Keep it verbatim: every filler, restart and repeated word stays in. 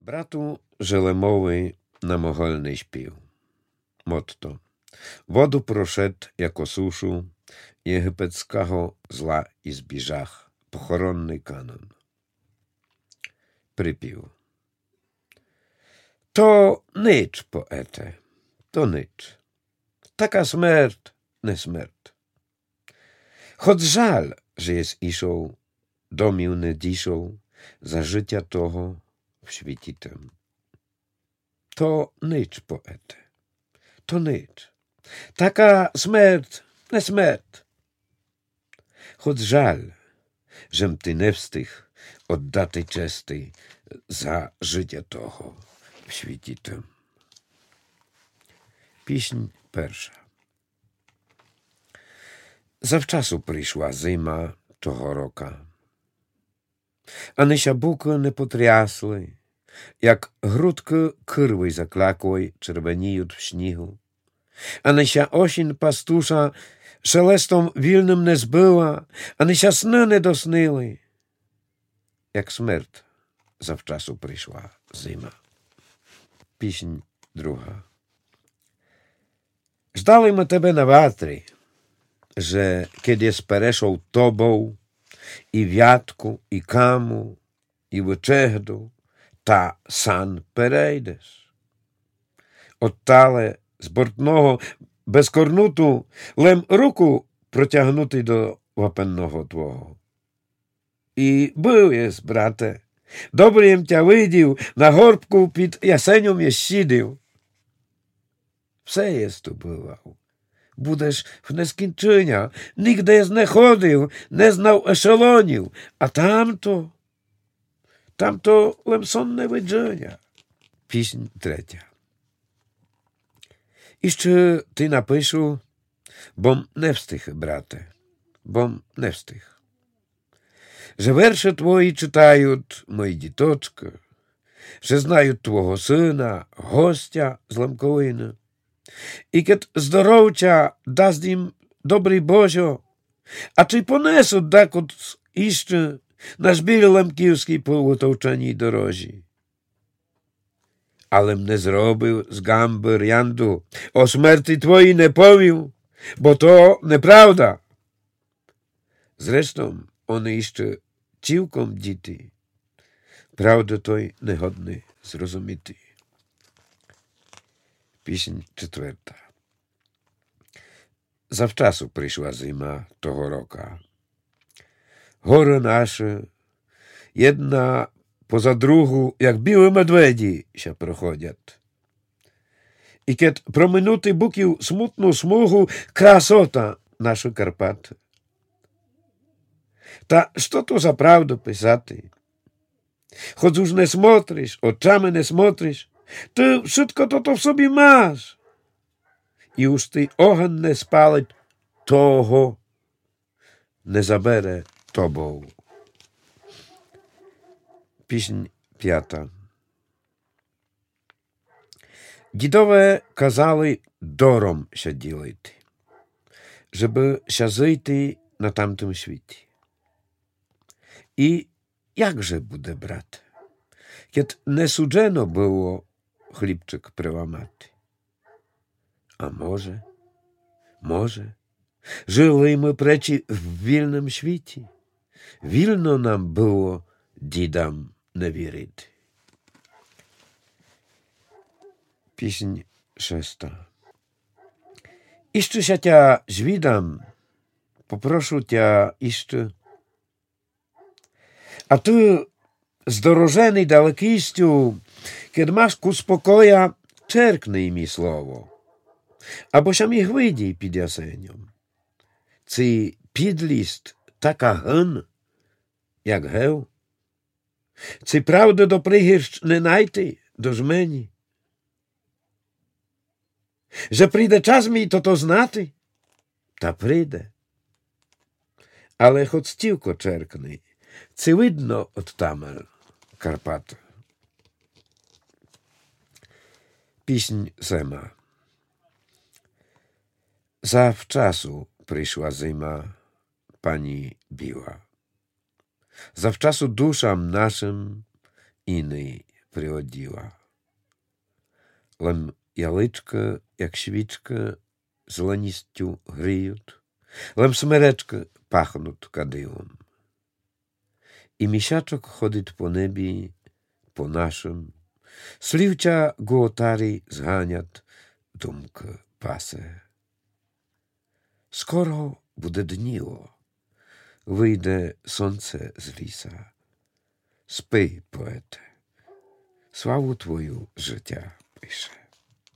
Bratу Желемовий на могильний шпів. Мотто. Воду прошед, яко сушу, єгипетського зла і збіжах. Похоронний канон. Припів. То ніч, поете, то ніч. Така смерть, не смерть. Choć żal, że jest iszą, domił nie dziszą, za życia toho w świecitem. To nicz, poete, to nicz. Taka śmierć, nie śmierć. Choć żal, żem ty nie wstych oddati czesty za życia toho w świecitem. Pieśń pierwsza. Zawczasu przyszła zima того рока. А нещабуки не потрясли, як грудки кирви заклякой червоніють в снігу. А неща осінь пастуша шелестом вільним не збила, а неща сни не доснили. Як смерть завчасу прийшла зима. Піснь друга. Ждали ми тебе на ватрі, że kiedy spereszą tobą i wiatku, i kamu, i wyczechdu, ta san perejdziesz. Ottale z bортного без корнуту лем руку протягнути до вапенного твого. І був єс, брате, добрим тя видів, на горбку під ясенем єс сидів. Все єс ту бував. Будеш в нескінчення, нігде не ходив, не знав ешелонів, а там-то, там-то лем сонне видження. Піснь третя. І ще ти напишу, бом не встиг, брате, бом не встиг. Że верші твої читають мої діточки, że знають твого сина, гостя з Лемковини. І кет здоровця дасть їм добрий Божо, а чи понесуть декот іще на жбілі лемківській полутовчаній дорожі. Але не зробив з гамби рянду, о смерті твої не повів, бо то неправда. Зрештом, вони іще цілком діти, правда той негодний зрозуміти. Піснь четверта. Завчасу прийшла зима того рока. Гори наші, jedna поза другу, як білі медведі, ще проходять. І кет проминути буків смутну смугу красота нашої Карпати. Та що то за правду писати? Хоч уж не смотриш, очами не смотриш, ty wszystko to to w sobie masz. I już ty ogień nie spalić, toho nie zabere tobą. Pieśń piąta. Dzidowie kazali dorom się dzielić, żeby się żyć na tamtym świecie. I jakże bude, brat, kiedy nie sudzeno było chlipczyk przełamaty. A może, może, żyli my preci w wilnym świecie. Wilno nam było dzidam nie wierzyć. Pieśń szósta. Jeszcze się cia zwidam, poproszę cia jeszcze. A ty, zdorożeny dalekistю, kiedy masz ku spokoja, czerknij mi słowo, або się mi chwydi pід jasenią. Cy підлість така ген, як гев? Cy правди до пригірщ не найти до жмені? Że прийде час мій то то знати? Та прийде. Але хоч стілко черкни, cy видно от тамер Карпат. Pieśń zema. Zawczasu przyszła zima, pani biła. Zawczasu duszam naszym innej приоділа. Лем яличка, як свічка, зеленістю гріють, лем смеречка пахнуть кадилом. І місячок ходить по небі, по нашим, слівча гуотарі зганять, думка пасе. Скоро буде дніло, вийде сонце з ліса. Спи, поете, славу твою життя пише.